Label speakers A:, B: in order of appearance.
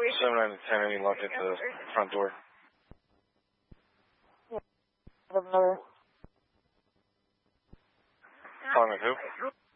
A: 7 out of 10, any luck at the front door?
B: Another.
A: Calling with who?